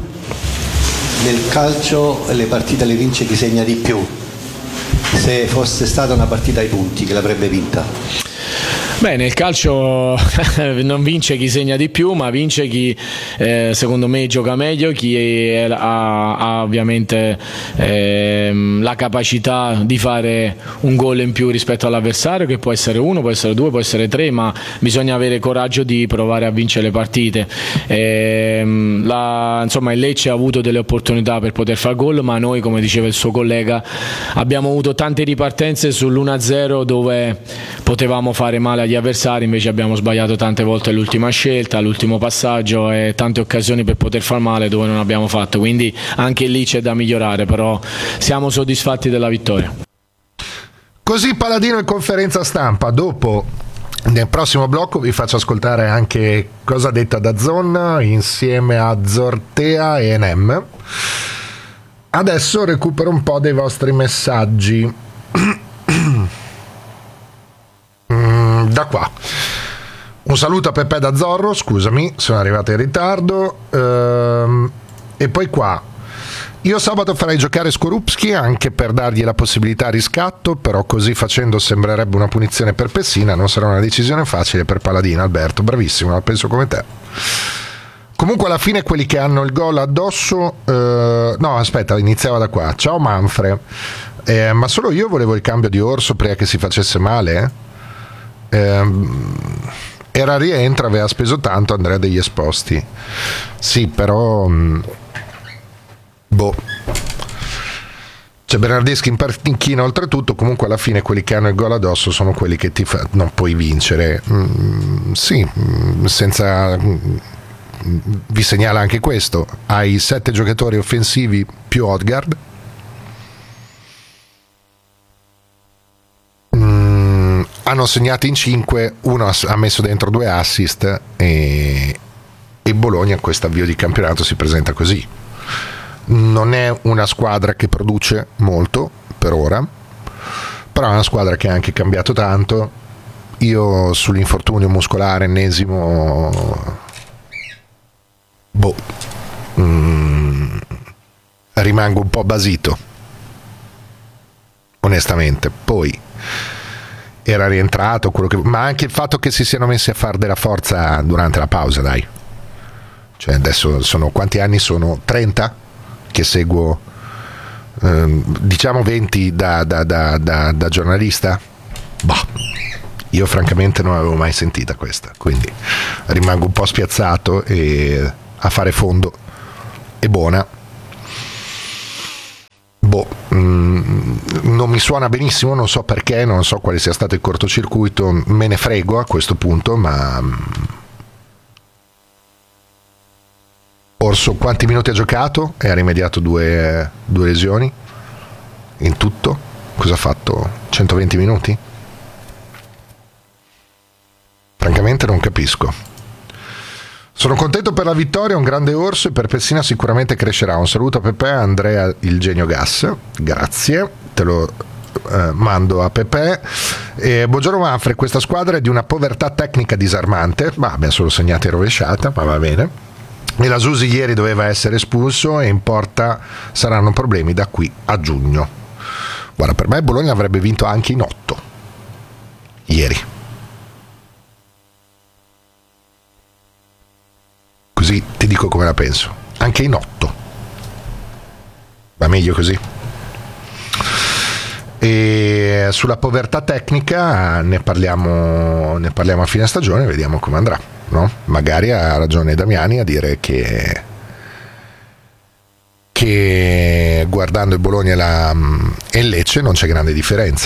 Nel calcio le partite le vince chi segna di più. Se fosse stata una partita ai punti, che l'avrebbe vinta? Beh, nel calcio non vince chi segna di più, ma vince chi eh, secondo me gioca meglio, chi è, ha, ha ovviamente eh, la capacità di fare un gol in più rispetto all'avversario, che può essere uno, può essere due, può essere tre, ma bisogna avere coraggio di provare a vincere le partite. Eh, la, insomma il Lecce ha avuto delle opportunità per poter fare gol, ma noi, come diceva il suo collega, abbiamo avuto tante ripartenze sull'uno a zero dove potevamo fare male agli avversari, invece abbiamo sbagliato tante volte l'ultima scelta, l'ultimo passaggio, e tante occasioni per poter far male dove non abbiamo fatto, quindi anche lì c'è da migliorare, però siamo soddisfatti della vittoria. Così Paladino in conferenza stampa. Dopo, nel prossimo blocco, vi faccio ascoltare anche cosa ha detto da Zon insieme a Zortea e Enem. Adesso recupero un po' dei vostri messaggi. Da qua un saluto a Peppe da Zorro, scusami, sono arrivato in ritardo. Ehm, e poi qua: io sabato farei giocare Skorupski anche per dargli la possibilità a riscatto, però così facendo sembrerebbe una punizione per Pessina, non sarà una decisione facile per Paladino. Alberto, bravissimo, la penso come te. Comunque alla fine quelli che hanno il gol addosso eh, no aspetta, iniziava da qua. Ciao Manfre, eh, ma solo io volevo il cambio di Orso prima che si facesse male, eh? Eh, era rientra, aveva speso tanto, Andrea degli esposti. Sì, però mh, boh, c'è Bernardeschi in panchina oltretutto. Comunque alla fine quelli che hanno il gol addosso sono quelli che ti fa, non puoi vincere. Mm, sì, mm, senza mm, vi segnala anche questo: hai sette giocatori offensivi più Odgaard. Hanno segnato in cinque, uno ha messo dentro due assist, e, e Bologna a questo avvio di campionato si presenta così. Non è una squadra che produce molto per ora, però è una squadra che ha anche cambiato tanto. Io sull'infortunio muscolare ennesimo boh, mm, rimango un po' basito, onestamente. Poi era rientrato quello che, ma anche il fatto che si siano messi a fare della forza durante la pausa, dai. Cioè adesso sono, quanti anni sono? trenta che seguo, ehm, diciamo venti da, da, da, da, da giornalista. Bah, io francamente non avevo mai sentita questa, quindi rimango un po' spiazzato e a fare fondo è buona. Boh, mm, non mi suona benissimo, non so perché, non so quale sia stato il cortocircuito, me ne frego a questo punto, ma Orso quanti minuti ha giocato? E ha rimediato due, due lesioni in tutto. Cosa ha fatto? centoventi minuti? Francamente non capisco. Sono contento per la vittoria, un grande Orso, e per Pessina sicuramente crescerà. Un saluto a Pepe, Andrea il genio gas, grazie, te lo eh, mando a Pepe. E buongiorno Manfred, questa squadra è di una povertà tecnica disarmante, ma abbiamo solo segnato in rovesciata, ma va bene. E la Susi ieri doveva essere espulso e in porta saranno problemi da qui a giugno. Guarda, per me Bologna avrebbe vinto anche in otto ieri. Così ti dico come la penso. Anche in otto. Va meglio così. E sulla povertà tecnica ne parliamo, ne parliamo a fine stagione, vediamo come andrà, no? Magari ha ragione Damiani a dire che, che guardando il Bologna e, la, e il Lecce non c'è grande differenza.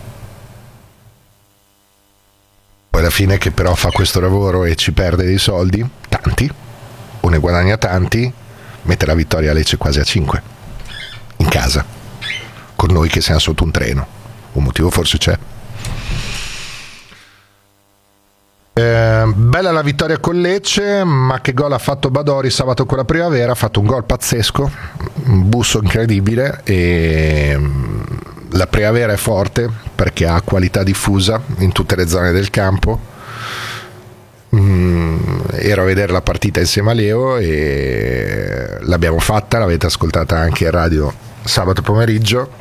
Poi alla fine che però fa questo lavoro e ci perde dei soldi, tanti, o ne guadagna tanti, mette la vittoria a Lecce quasi a cinque in casa, con noi che siamo sotto un treno. Un motivo forse c'è. Eh, bella la vittoria con Lecce, ma che gol ha fatto Badori sabato con la Primavera? Ha fatto un gol pazzesco, un busso incredibile, e la Primavera è forte perché ha qualità diffusa in tutte le zone del campo. Mm, ero a vedere la partita insieme a Leo e l'abbiamo fatta, l'avete ascoltata anche in radio sabato pomeriggio.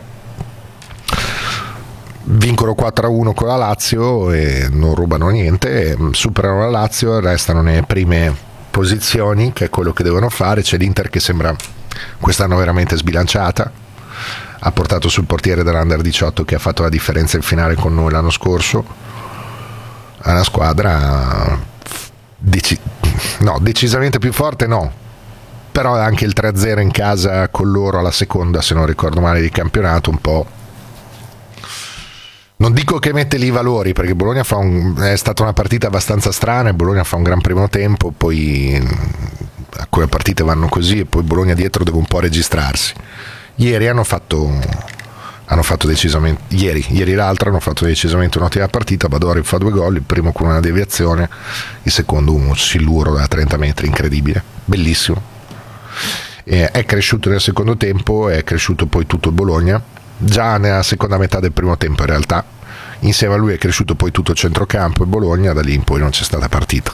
Vincono quattro a uno con la Lazio e non rubano niente, superano la Lazio, restano nelle prime posizioni, che è quello che devono fare. C'è l'Inter che sembra quest'anno veramente sbilanciata, ha portato sul portiere dell'Under diciotto che ha fatto la differenza in finale con noi l'anno scorso. È una squadra deci- no, decisamente più forte, no, però anche il tre a zero in casa con loro alla seconda, se non ricordo male, di campionato, un po'. Non dico che mette lì i valori, perché Bologna fa un, è stata una partita abbastanza strana e Bologna fa un gran primo tempo, poi alcune partite vanno così e poi Bologna dietro deve un po' registrarsi. Ieri hanno fatto hanno fatto decisamente ieri, ieri l'altro hanno fatto decisamente un'ottima partita. Badori fa due gol, il primo con una deviazione, il secondo un siluro da trenta metri incredibile, bellissimo. E è cresciuto nel secondo tempo, è cresciuto poi tutto il Bologna. Già nella seconda metà del primo tempo in realtà, insieme a lui è cresciuto poi tutto il centrocampo e Bologna, da lì in poi non c'è stata partita.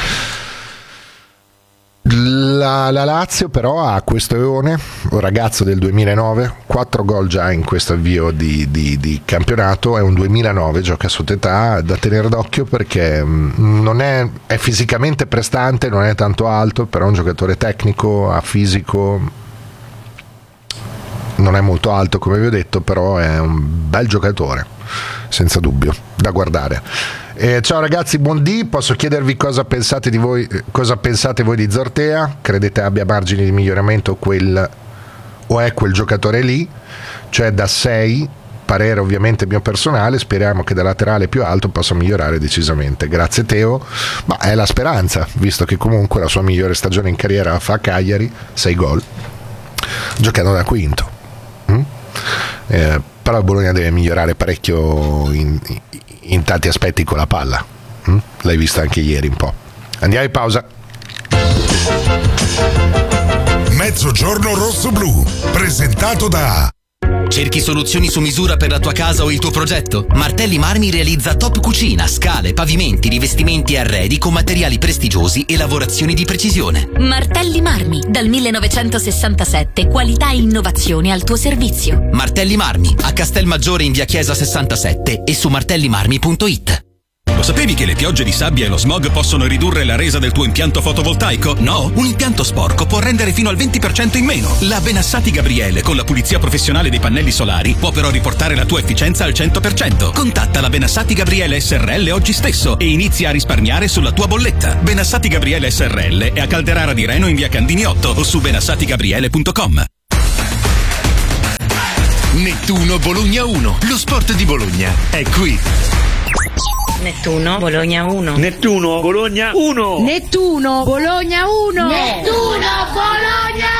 La, la Lazio però ha questo Eone, un ragazzo del duemilanove, quattro gol già in questo avvio di, di, di campionato, è un duemilanove, gioca sotto età, da tenere d'occhio perché non è, è fisicamente prestante, non è tanto alto, però è un giocatore tecnico, ha fisico. Non è molto alto come vi ho detto, però è un bel giocatore, senza dubbio, da guardare. Eh, ciao ragazzi, buondì, posso chiedervi cosa pensate di voi, cosa pensate voi di Zortea? Credete abbia margini di miglioramento quel, o è quel giocatore lì? Cioè da sei, parere ovviamente mio personale, speriamo che da laterale più alto possa migliorare decisamente. Grazie Teo, ma è la speranza, visto che comunque la sua migliore stagione in carriera la fa a Cagliari, sei gol, giocando da quinto. Mm? Eh, però il Bologna deve migliorare parecchio in, in, in tanti aspetti con la palla. Mm? L'hai vista anche ieri un po'. Andiamo in pausa. Mezzogiorno rosso blu presentato da Cerchi soluzioni su misura per la tua casa o il tuo progetto? Martelli Marmi realizza top cucina, scale, pavimenti, rivestimenti e arredi con materiali prestigiosi e lavorazioni di precisione. Martelli Marmi, dal millenovecentosessantasette, qualità e innovazione al tuo servizio. Martelli Marmi, a Castelmaggiore in via Chiesa sessantasette e su martellimarmi punto it. Lo sapevi che le piogge di sabbia e lo smog possono ridurre la resa del tuo impianto fotovoltaico? No? Un impianto sporco può rendere fino al venti per cento in meno. La Benassati Gabriele con la pulizia professionale dei pannelli solari può però riportare la tua efficienza al cento per cento. Contatta la Benassati Gabriele S R L oggi stesso e inizia a risparmiare sulla tua bolletta. Benassati Gabriele S R L è a Calderara di Reno in via Candini otto o su benassati gabriele punto com. Nettuno Bologna uno. Lo sport di Bologna è qui. Nettuno Bologna uno. Nettuno Bologna uno. Nettuno Bologna uno. Nettuno Bologna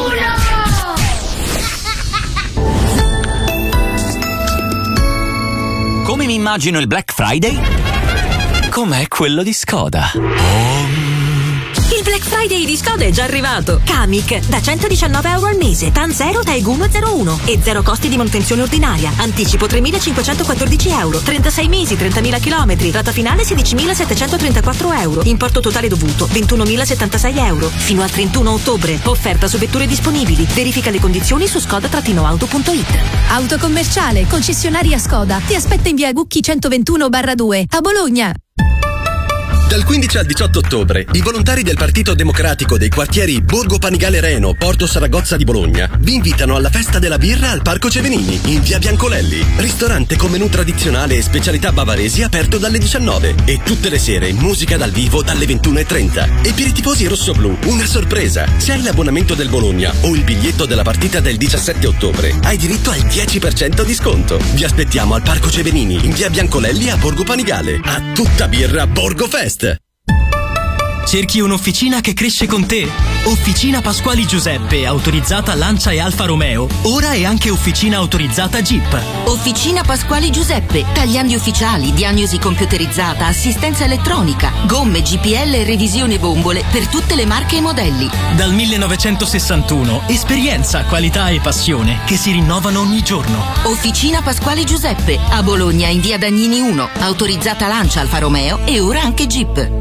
uno. Come mi immagino il Black Friday? Com'è quello di Skoda. Oh. Il Black Friday di Skoda è già arrivato. Kamiq da centodiciannove euro al mese, TAN zero, Taigun zero uno e zero costi di manutenzione ordinaria. Anticipo tremilacinquecentoquattordici euro, trentasei mesi, trentamila chilometri, rata finale sedicimilasettecentotrentaquattro euro. Importo totale dovuto ventunomilasettantasei euro. Fino al trentuno ottobre. Offerta su vetture disponibili. Verifica le condizioni su skoda auto punto it. Autocommerciale, concessionaria Skoda. Ti aspetta in via Gucchi centoventuno barra due a Bologna. Dal quindici al diciotto ottobre, i volontari del Partito Democratico dei quartieri Borgo Panigale Reno, Porto Saragozza di Bologna vi invitano alla festa della birra al Parco Cevenini, in via Biancolelli. Ristorante con menù tradizionale e specialità bavaresi aperto dalle diciannove e tutte le sere musica dal vivo dalle ventuno e trenta. E per i tifosi rossoblù, una sorpresa. Se hai l'abbonamento del Bologna o il biglietto della partita del diciassette ottobre, hai diritto al dieci per cento di sconto. Vi aspettiamo al Parco Cevenini, in via Biancolelli a Borgo Panigale. A tutta birra Borgo Fest. Cerchi un'officina che cresce con te? Officina Pasquali Giuseppe, autorizzata Lancia e Alfa Romeo. Ora è anche officina autorizzata Jeep. Officina Pasquali Giuseppe, tagliandi ufficiali, diagnosi computerizzata, assistenza elettronica, gomme, G P L e revisione bombole per tutte le marche e modelli. Dal millenovecentosessantuno, esperienza, qualità e passione che si rinnovano ogni giorno. Officina Pasquali Giuseppe, a Bologna in via Dagnini uno, autorizzata Lancia, Alfa Romeo e ora anche Jeep.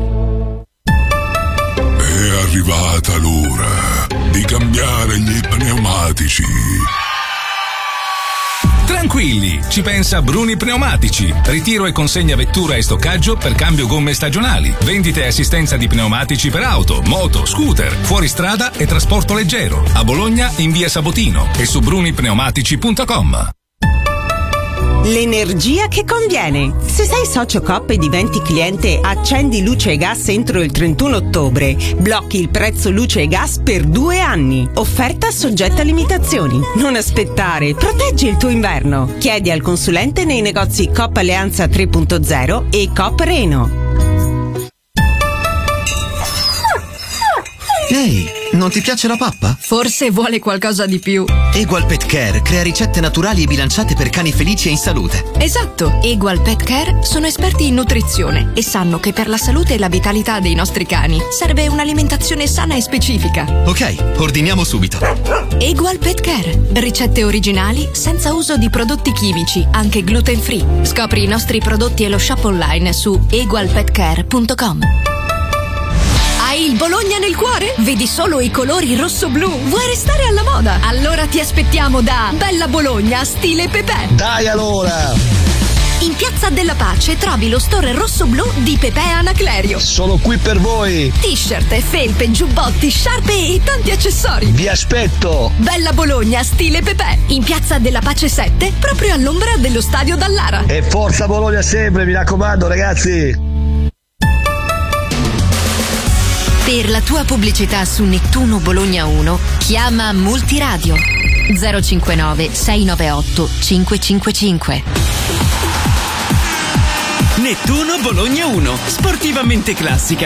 È arrivata l'ora di cambiare gli pneumatici. Tranquilli, ci pensa Bruni Pneumatici. Ritiro e consegna vettura e stoccaggio per cambio gomme stagionali. Vendite e assistenza di pneumatici per auto, moto, scooter, fuoristrada e trasporto leggero. A Bologna in via Sabotino e su bruni pneumatici punto com. L'energia che conviene. Se sei socio Coop e diventi cliente Accendi Luce e Gas entro il trentuno ottobre, blocchi il prezzo luce e gas per due anni. Offerta soggetta a limitazioni. Non aspettare, proteggi il tuo inverno. Chiedi al consulente nei negozi Coop Alleanza tre punto zero e Coop Reno. Ehi, non ti piace la pappa? Forse vuole qualcosa di più. Egual Pet Care crea ricette naturali e bilanciate per cani felici e in salute. Esatto, Egual Pet Care sono esperti in nutrizione e sanno che per la salute e la vitalità dei nostri cani serve un'alimentazione sana e specifica. Ok, ordiniamo subito. Egual Pet Care, ricette originali senza uso di prodotti chimici, anche gluten free. Scopri i nostri prodotti e lo shop online su egual pet care punto com. Hai il Bologna nel cuore? Vedi solo i colori rosso-blu? Vuoi restare alla moda? Allora ti aspettiamo da Bella Bologna stile Pepe. Dai allora! In Piazza della Pace trovi lo store rosso-blu di Pepe Anaclerio. Sono qui per voi! T-shirt, felpe, giubbotti, sciarpe e tanti accessori. Vi aspetto! Bella Bologna stile Pepe. In Piazza della Pace sette, proprio all'ombra dello stadio Dallara. E forza Bologna sempre, mi raccomando ragazzi! Per la tua pubblicità su Nettuno Bologna uno, chiama Multiradio zero cinquantanove sei novantaotto cinquecentocinquantacinque. Nettuno Bologna uno, sportivamente classica.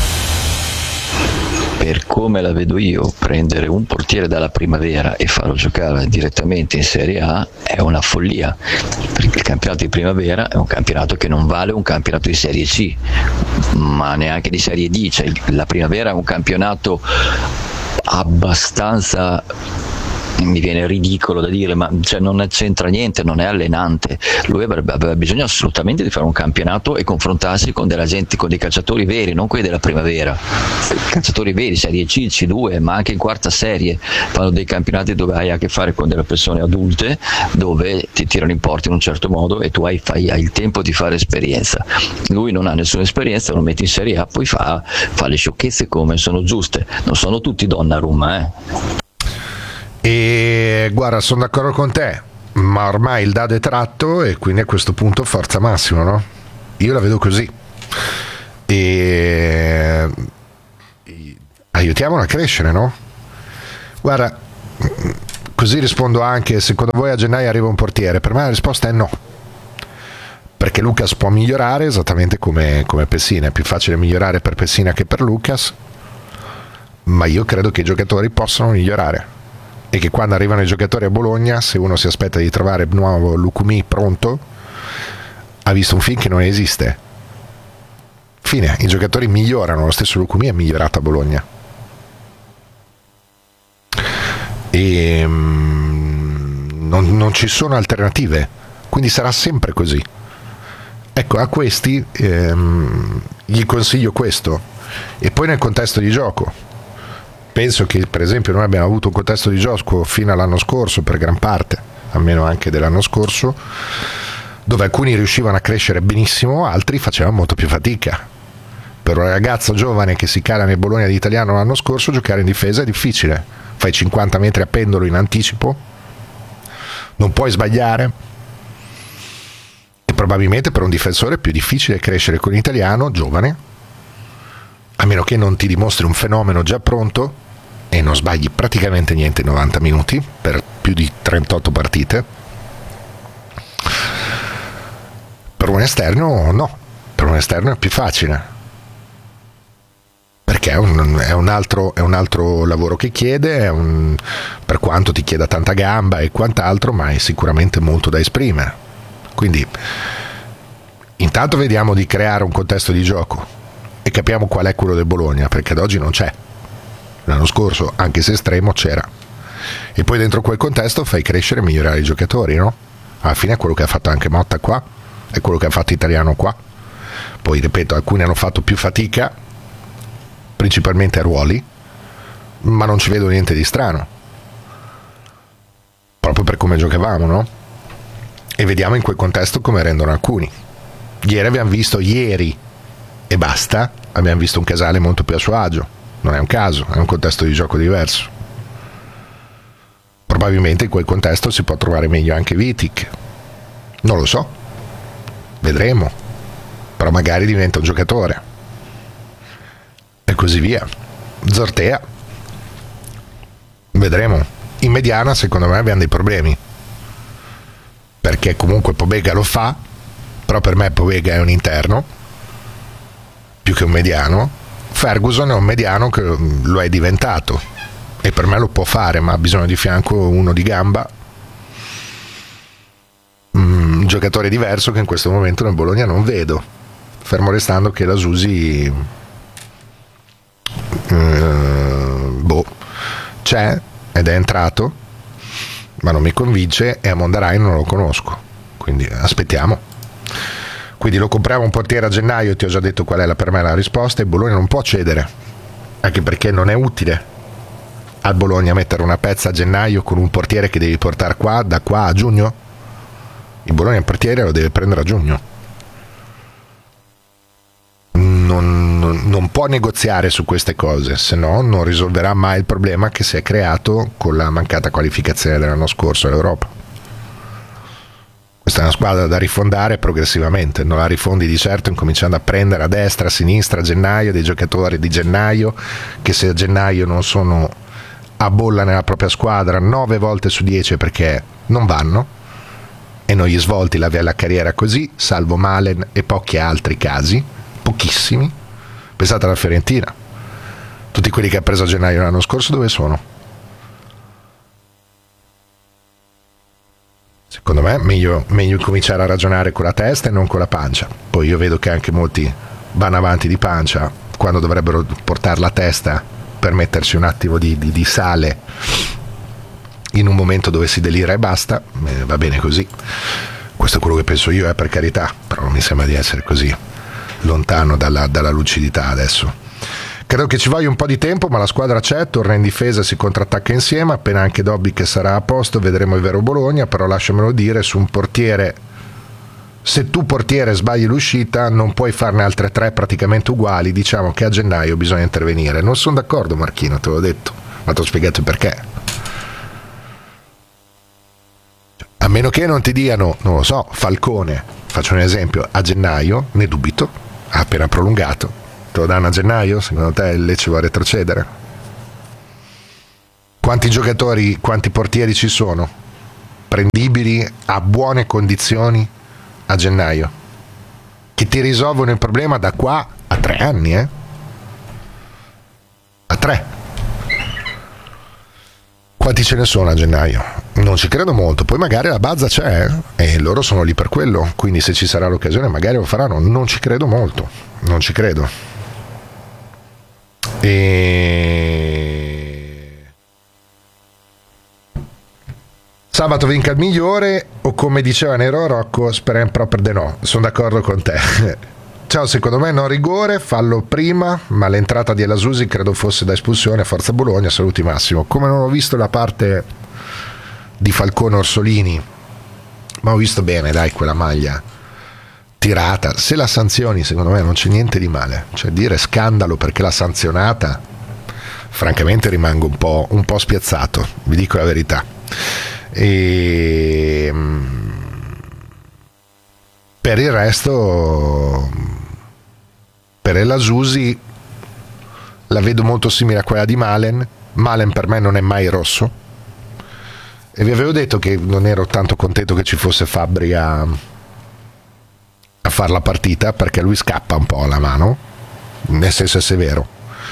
Per come la vedo io, prendere un portiere dalla primavera e farlo giocare direttamente in Serie A è una follia, perché il campionato di primavera è un campionato che non vale un campionato di Serie C, ma neanche di Serie D, cioè la primavera è un campionato abbastanza mi viene ridicolo da dire, ma cioè, non c'entra niente, non è allenante. Lui avrebbe, aveva bisogno assolutamente di fare un campionato e confrontarsi con della gente, con dei calciatori veri, non quelli della primavera, calciatori veri, serie C, C due, ma anche in quarta serie. Fanno dei campionati dove hai a che fare con delle persone adulte, dove ti tirano in porta in un certo modo e tu hai, fai, hai il tempo di fare esperienza. Lui non ha nessuna esperienza, lo metti in Serie A, poi fa, fa le sciocchezze come sono giuste. Non sono tutti Donnarumma, eh. E guarda, sono d'accordo con te, ma ormai il dado è tratto e quindi a questo punto forza massimo, no? Io la vedo così. E aiutiamolo a crescere, no? Guarda, così rispondo anche: secondo voi a gennaio arriva un portiere? Per me la risposta è no, perché Lucas può migliorare esattamente come, come Pessina. È più facile migliorare per Pessina che per Lucas, ma io credo che i giocatori possano migliorare e che quando arrivano i giocatori a Bologna, se uno si aspetta di trovare il nuovo Lucumi pronto, ha visto un film che non esiste. Fine, i giocatori migliorano, lo stesso Lucumi è migliorato a Bologna. E mm, non, non ci sono alternative, quindi sarà sempre così. Ecco, a questi ehm, gli consiglio questo. E poi nel contesto di gioco, penso che per esempio noi abbiamo avuto un contesto di gioco fino all'anno scorso, per gran parte, almeno anche dell'anno scorso, dove alcuni riuscivano a crescere benissimo, altri facevano molto più fatica. Per un ragazzo giovane che si cala nel Bologna di Italiano l'anno scorso, giocare in difesa è difficile. Fai cinquanta metri a pendolo in anticipo, non puoi sbagliare, e probabilmente per un difensore è più difficile crescere con l'italiano giovane, a meno che non ti dimostri un fenomeno già pronto e non sbagli praticamente niente in novanta minuti per più di trentotto partite. Per un esterno no, per un esterno è più facile, perché è un, è un, altro, è un altro lavoro che chiede, è un, per quanto ti chieda tanta gamba e quant'altro, ma è sicuramente molto da esprimere. Quindi intanto vediamo di creare un contesto di gioco e capiamo qual è quello del Bologna, perché ad oggi non c'è. L'anno scorso, anche se estremo, c'era. E poi dentro quel contesto fai crescere e migliorare i giocatori, no? Alla fine è quello che ha fatto anche Motta qua, è quello che ha fatto Italiano qua. Poi ripeto, alcuni hanno fatto più fatica, principalmente a ruoli, ma non ci vedo niente di strano, proprio per come giocavamo, no? E vediamo in quel contesto come rendono alcuni. Ieri abbiamo visto, ieri e basta, abbiamo visto un Casale molto più a suo agio. Non è un caso, è un contesto di gioco diverso. Probabilmente in quel contesto si può trovare meglio anche Vitic, non lo so, vedremo, però magari diventa un giocatore e così via. Zortea, vedremo. In mediana secondo me abbiamo dei problemi, perché comunque Pobega lo fa, però per me Pobega è un interno più che un mediano. Ferguson è un mediano che lo è diventato e per me lo può fare, ma ha bisogno di fianco uno di gamba, mm, un giocatore diverso che in questo momento nel Bologna non vedo, fermo restando che la Susi eh, boh, c'è ed è entrato, ma non mi convince, e a Mondarai non lo conosco, quindi aspettiamo. Quindi lo compriamo un portiere a gennaio, ti ho già detto qual è la, per me la risposta. Il Bologna non può cedere, anche perché non è utile al Bologna mettere una pezza a gennaio con un portiere che devi portare qua, da qua a giugno. Il Bologna il portiere lo deve prendere a giugno, non, non, non può negoziare su queste cose, se no non risolverà mai il problema che si è creato con la mancata qualificazione dell'anno scorso all'Europa. Questa è una squadra da rifondare progressivamente, non la rifondi di certo incominciando a prendere a destra, a sinistra, a gennaio, dei giocatori di gennaio, che se a gennaio non sono a bolla nella propria squadra nove volte su dieci perché non vanno, e non gli svolti la, la carriera così, salvo Malen e pochi altri casi, pochissimi. Pensate alla Fiorentina, tutti quelli che ha preso a gennaio l'anno scorso dove sono? Secondo me meglio, meglio cominciare a ragionare con la testa e non con la pancia. Poi io vedo che anche molti vanno avanti di pancia quando dovrebbero portare la testa per metterci un attimo di, di, di sale in un momento dove si delira e basta, eh, va bene così. Questo è quello che penso io, eh, per carità, però non mi sembra di essere così lontano dalla, dalla lucidità adesso. Credo che ci voglia un po' di tempo, ma la squadra c'è, torna in difesa e si contrattacca insieme. Appena anche Dobby che sarà a posto, vedremo il vero Bologna. Però lasciamelo dire, su un portiere, se tu portiere sbagli l'uscita, non puoi farne altre tre praticamente uguali. Diciamo che a gennaio bisogna intervenire. Non sono d'accordo, Marchino, te l'ho detto, ma ti ho spiegato il perché. A meno che non ti diano, non lo so, Falcone, faccio un esempio, a gennaio, ne dubito, ha appena prolungato, te lo danno a gennaio, secondo te il Lecce va a retrocedere? Quanti giocatori, quanti portieri ci sono prendibili a buone condizioni a gennaio, che ti risolvono il problema da qua a tre anni, eh? A tre. Quanti ce ne sono a gennaio? Non ci credo molto. Poi magari la bazza c'è, eh? E loro sono lì per quello, quindi se ci sarà l'occasione magari lo faranno. Non ci credo molto, non ci credo. E... sabato vinca il migliore, o come diceva Nero Rocco, speriamo proprio di no. Sono d'accordo con te. Ciao, secondo me non rigore, fallo prima, ma l'entrata di El Azusi credo fosse da espulsione. Forza Bologna, saluti Massimo. Come non ho visto la parte di Falcone Orsolini, ma ho visto bene, dai, quella maglia tirata. Se la sanzioni, secondo me non c'è niente di male, cioè dire scandalo perché l'ha sanzionata, francamente rimango un po', un po' spiazzato, vi dico la verità. E per il resto, per El Azusi la vedo molto simile a quella di Malen. Malen per me non è mai rosso, e vi avevo detto che non ero tanto contento che ci fosse Fabbri a, a far la partita, perché lui scappa un po' la mano, nel senso è severo.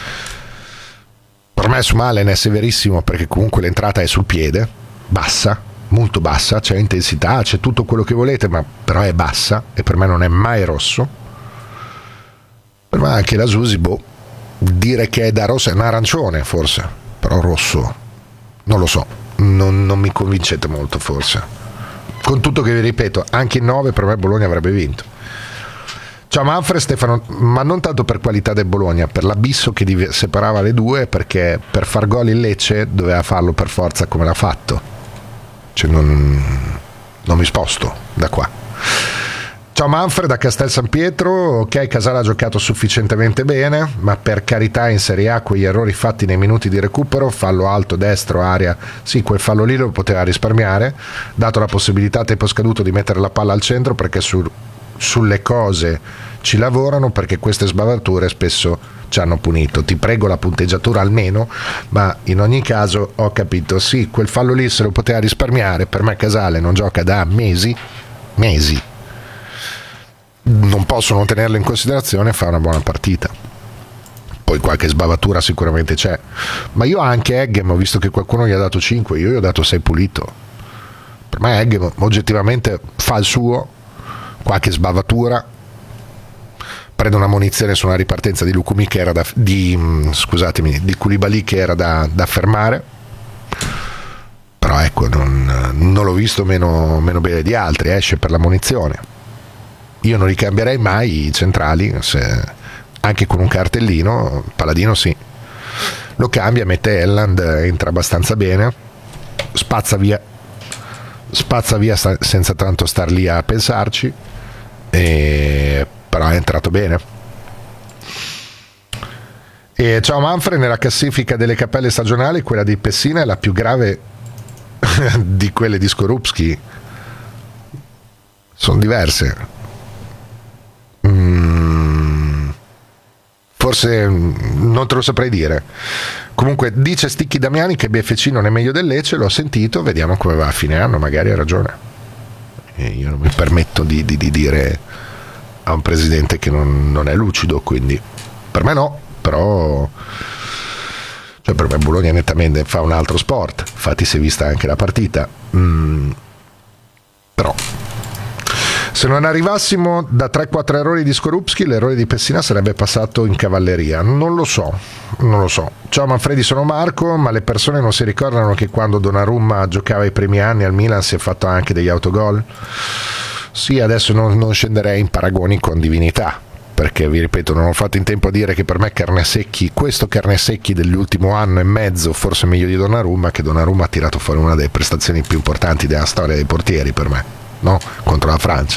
Per me su Malen è severissimo, perché comunque l'entrata è sul piede, bassa, molto bassa, c'è intensità, c'è tutto quello che volete, ma però è bassa, e per me non è mai rosso. Per me anche la Susi, boh, dire che è da rosso, è un arancione forse, però rosso non lo so, non, non mi convincete molto forse, con tutto che vi ripeto, anche in nove per me Bologna avrebbe vinto. Ciao Manfred, Stefano, ma non tanto per qualità del Bologna, per l'abisso che div- separava le due, perché per far gol il Lecce doveva farlo per forza come l'ha fatto, cioè non, non mi sposto da qua. Ciao Manfred da Castel San Pietro. Ok, Casale ha giocato sufficientemente bene, ma per carità in Serie A quegli errori fatti nei minuti di recupero, fallo alto destro, area, sì, quel fallo lì lo poteva risparmiare, dato la possibilità a tempo scaduto di mettere la palla al centro, perché su, sulle cose ci lavorano, perché queste sbavature spesso ci hanno punito. Ti prego la punteggiatura almeno, ma in ogni caso ho capito, sì, quel fallo lì se lo poteva risparmiare. Per me Casale non gioca da mesi, mesi. Non posso non tenerlo in considerazione, fa una buona partita. Poi qualche sbavatura sicuramente c'è, ma io anche Eggem ho visto che qualcuno gli ha dato cinque, io gli ho dato sei pulito. Per me Eggem oggettivamente fa il suo, qualche sbavatura, prende una munizione su una ripartenza di Lukumi che era da, di scusatemi di Koulibaly che era da, da fermare, però ecco non, non l'ho visto meno, meno bene di altri. Esce per la munizione. Io non li cambierei mai i centrali, se, anche con un cartellino. Paladino sì, lo cambia, mette Elland, entra abbastanza bene, spazza via spazza via sta, senza tanto star lì a pensarci, e, però è entrato bene. E ciao Manfred, nella classifica delle cappelle stagionali quella di Pessina è la più grave di quelle di Skorupski, sono diverse. Mm, forse non te lo saprei dire. Comunque dice Sticchi Damiani che B F C non è meglio del Lecce, l'ho sentito, vediamo come va a fine anno, magari ha ragione. E io non mi permetto di, di, di dire a un presidente che non, non è lucido, quindi per me no, però cioè per me Bologna nettamente fa un altro sport, infatti si è vista anche la partita, mm, però Se non arrivassimo da tre quattro errori di Skorupski, l'errore di Pessina sarebbe passato in cavalleria. Non lo so, non lo so. Ciao Manfredi, sono Marco, ma le persone non si ricordano che quando Donnarumma giocava i primi anni al Milan si è fatto anche degli autogol? Sì, adesso non, non scenderei in paragoni con divinità, perché vi ripeto, non ho fatto in tempo a dire che per me Carnesecchi, questo Carnesecchi dell'ultimo anno e mezzo, forse meglio di Donnarumma, che Donnarumma ha tirato fuori una delle prestazioni più importanti della storia dei portieri per me, no? Contro la Francia.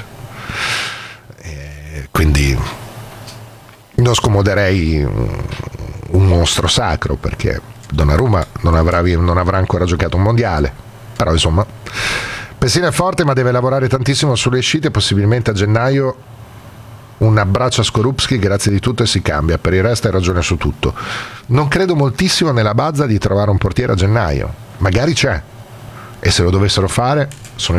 E quindi non scomoderei un mostro sacro, perché Donnarumma non avrà, non avrà ancora giocato un mondiale, però insomma Pessina è forte, ma deve lavorare tantissimo sulle uscite, possibilmente a gennaio. Un abbraccio a Skorupski, grazie di tutto e si cambia, per il resto hai ragione su tutto. Non credo moltissimo nella bazza di trovare un portiere a gennaio, magari c'è, e se lo dovessero fare sono